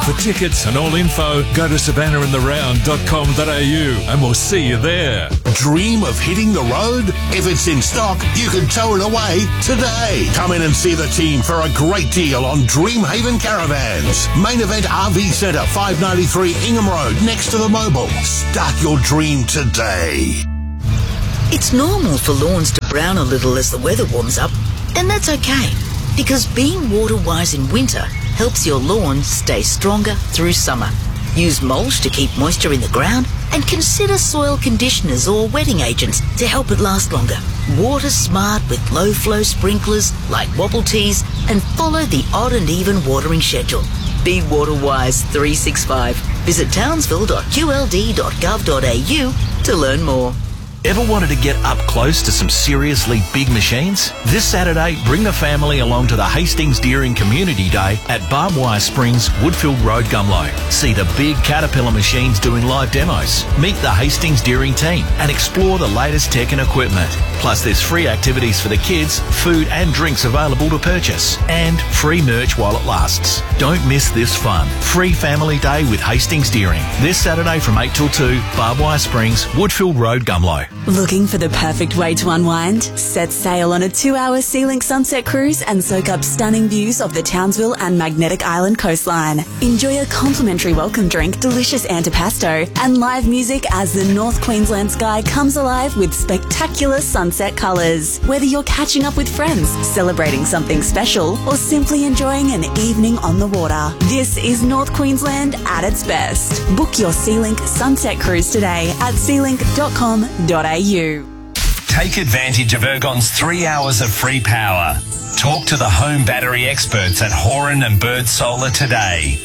For tickets and all info, go to savannahandtheround.com.au and we'll see you there. Dream of hitting the road? If it's in stock, you can tow it away today. Come in and see the team for a great deal on Dreamhaven Caravans. Main Event RV Centre, 593 Ingham Road, next to the Mobil. Start your dream today. It's normal for lawns to brown a little as the weather warms up, and that's okay, because being water-wise in winter helps your lawn stay stronger through summer. Use mulch to keep moisture in the ground, and consider soil conditioners or wetting agents to help it last longer. Water smart with low-flow sprinklers like Wobble Tees, and follow the odd and even watering schedule. Be water-wise 365. Visit townsville.qld.gov.au to learn more. Ever wanted to get up close to some seriously big machines? This Saturday, bring the family along to the Hastings Deering Community Day at Barbed Wire Springs, Woodfield Road, Gumlow. See the big Caterpillar machines doing live demos. Meet the Hastings Deering team and explore the latest tech and equipment. Plus, there's free activities for the kids, food and drinks available to purchase, and free merch while it lasts. Don't miss this fun. Free family day with Hastings Deering. This Saturday from 8 till 2, Barbed Wire Springs, Woodfield Road, Gumlow. Looking for the perfect way to unwind? Set sail on a 2-hour Sea-Link sunset cruise and soak up stunning views of the Townsville and Magnetic Island coastline. Enjoy a complimentary welcome drink, delicious antipasto, and live music as the North Queensland sky comes alive with spectacular sunset colours. Whether you're catching up with friends, celebrating something special, or simply enjoying an evening on the water, this is North Queensland at its best. Book your Sea-Link sunset cruise today at sealink.com.au. Take advantage of Ergon's 3 hours of free power. Talk to the home battery experts at Horan and Bird Solar today.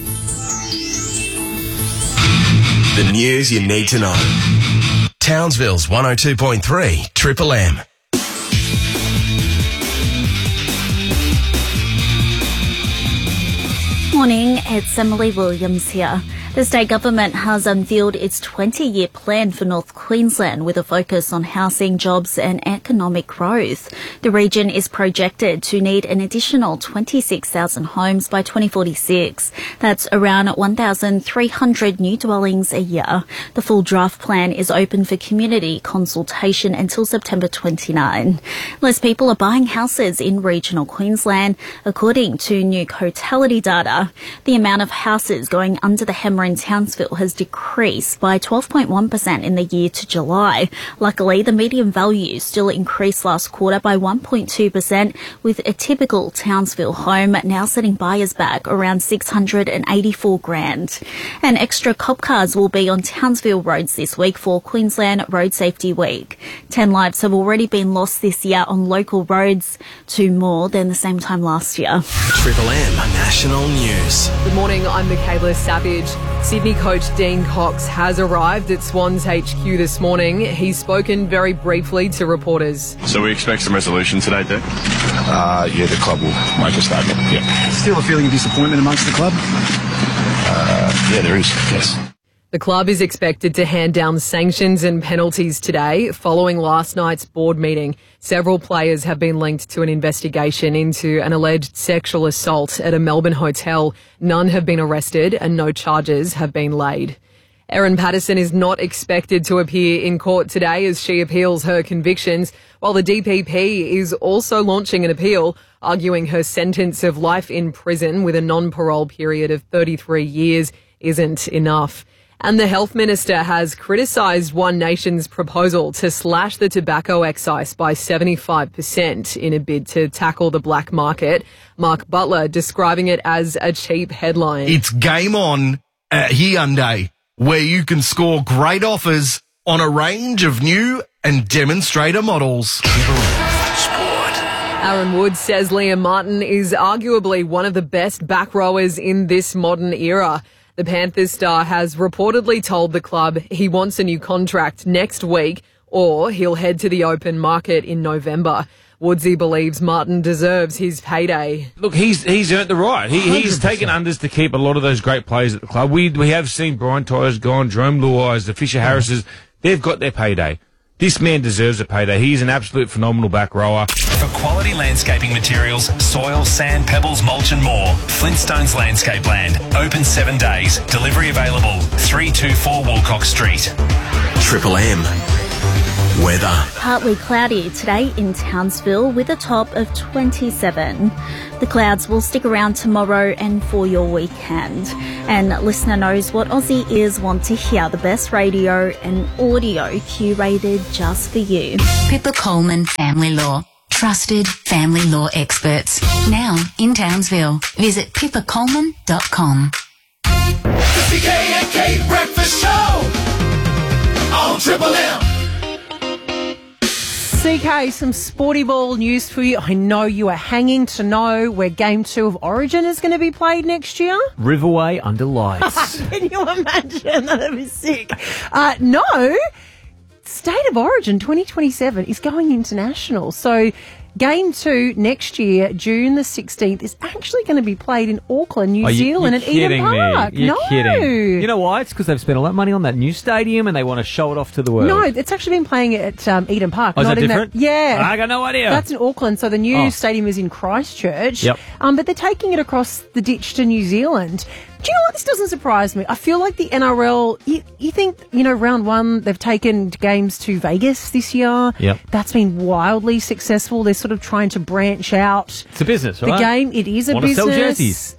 The news you need to know. Townsville's 102.3 Triple M. Morning, it's Emily Williams here. The state government has unveiled its 20-year plan for North Queensland with a focus on housing, jobs and economic growth. The region is projected to need an additional 26,000 homes by 2046. That's around 1,300 new dwellings a year. The full draft plan is open for community consultation until September 29. Less people are buying houses in regional Queensland. According to new Cotality data, the amount of houses going under the hammer in Townsville has decreased by 12.1% in the year to July. Luckily, the median value still increased last quarter by 1.2%, with a typical Townsville home now setting buyers back around $684,000. And extra cop cars will be on Townsville roads this week for Queensland Road Safety Week. 10 lives have already been lost this year on local roads, 2 more than the same time last year. Triple M National News. Good morning, I'm Michaela Savage. Sydney coach Dean Cox has arrived at Swans HQ this morning. He's spoken very briefly to reporters. So we expect some resolution today, Dick? Yeah, the club will make a statement, yeah. Still a feeling of disappointment amongst the club? Yeah, there is, yes. The club is expected to hand down sanctions and penalties today following last night's board meeting. Several players have been linked to an investigation into an alleged sexual assault at a Melbourne hotel. None have been arrested and no charges have been laid. Erin Patterson is not expected to appear in court today as she appeals her convictions, while the DPP is also launching an appeal, arguing her sentence of life in prison with a non-parole period of 33 years isn't enough. And the Health Minister has criticised One Nation's proposal to slash the tobacco excise by 75% in a bid to tackle the black market. Mark Butler describing it as a cheap headline. It's game on at Hyundai, where you can score great offers on a range of new and demonstrator models. Aaron Woods says Liam Martin is arguably one of the best back rowers in this modern era. The Panthers star has reportedly told the club he wants a new contract next week or he'll head to the open market in November. Woodsy believes Martin deserves his payday. Look, he's earned the right. He's taken unders to keep a lot of those great players at the club. We have seen Brian Tyers gone, Jerome Luai, the Fisher Harrises. They've got their payday. This man deserves a payday. He's an absolute phenomenal back rower. For quality landscaping materials, soil, sand, pebbles, mulch and more, Flintstones Landscape Land. Open 7 days. Delivery available. 324 Wilcox Street. Triple M. Weather. Partly cloudy today in Townsville with a top of 27. The clouds will stick around tomorrow and for your weekend. And listener knows what Aussie ears want to hear, the best radio and audio curated just for you. Pippa Coleman Family Law. Trusted family law experts. Now in Townsville. Visit pippacoleman.com. The CK&K Breakfast Show on Triple M. CK, some sporty ball news for you. I know you are hanging to know where Game 2 of Origin is going to be played next year. Riverway under lights. Can you imagine? That'd be sick. No, State of Origin 2027 is going international. So Game 2 next year, June the 16th, is actually going to be played in Auckland, New Zealand, at Eden Park. You're kidding. You know why? It's because they've spent all that money on that new stadium and they want to show it off to the world. No, it's actually been playing at Eden Park. Oh, is not that in different? Yeah. I got no idea. That's in Auckland, so the new stadium is in Christchurch. Yep. But they're taking it across the ditch to New Zealand. Do you know what? This doesn't surprise me. I feel like the NRL, you think, round one, they've taken games to Vegas this year. Yep. That's been wildly successful. They're sort of trying to branch out. It's a business, right? The game, it is a business. Want to sell jerseys.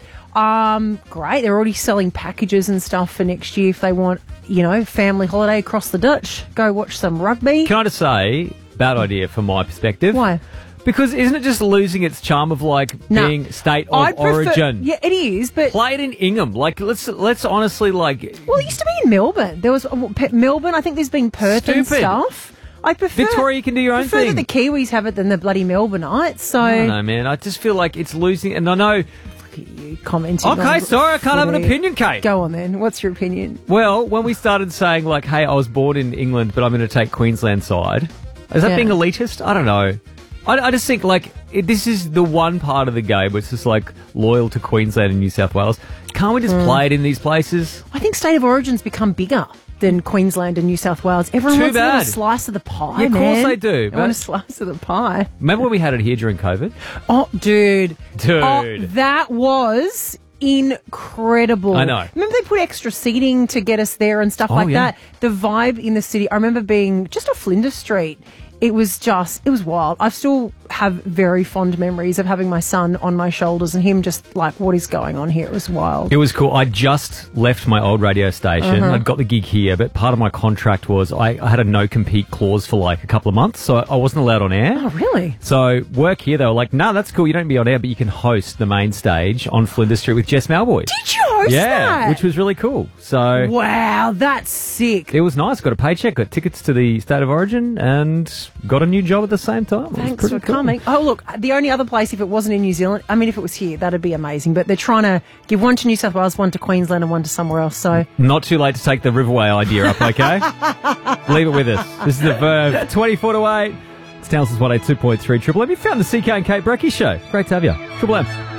Great. They're already selling packages and stuff for next year if they want, family holiday across the ditch. Go watch some rugby. Can I just say, bad idea from my perspective. Why? Because isn't it just losing its charm of being state of origin? Yeah, it is, but play it in Ingham. Let's honestly Well, it used to be in Melbourne. There was Melbourne. I think there's been Perth and stuff. I prefer Victoria. You can do your own thing. That the Kiwis have it than the bloody Melbourneites. So I don't know, man. I just feel like it's losing, and I know. You commenting. Okay, sorry, I can't have an opinion, Kate. Go on then. What's your opinion? Well, when we started saying hey, I was born in England, but I'm going to take Queensland side. Is that being elitist? I don't know. I just think, this is the one part of the game where it's just, loyal to Queensland and New South Wales. Can't we just play it in these places? I think State of Origin's become bigger than Queensland and New South Wales. Everyone wants a little slice of the pie, yeah, of course they do. They want a slice of the pie. Remember when we had it here during COVID? Oh, dude. Oh, that was incredible. I know. Remember they put extra seating to get us there and stuff that? The vibe in the city, I remember being just off Flinders Street. It was wild. I still have very fond memories of having my son on my shoulders and him just what is going on here? It was wild. It was cool. I just left my old radio station. I'd got the gig here, but part of my contract was I had a no-compete clause for a couple of months, so I wasn't allowed on air. Oh, really? So work here, they were like, no, that's cool. You don't be on air, but you can host the main stage on Flinders Street with Jess Malboy. Did you host that? Which was really cool. So wow, that's sick. It was nice. Got a paycheck, got tickets to the State of Origin, and got a new job at the same time. Thanks for coming. Oh, look, the only other place, if it wasn't in New Zealand, if it was here, that'd be amazing. But they're trying to give one to New South Wales, one to Queensland, and one to somewhere else. So not too late to take the Riverway idea up, okay? Leave it with us. This is the Verve, 24 to 8. It's Townsville's 182.3 Triple M. You found the CK and Kate Brecky show. Great to have you. Triple M.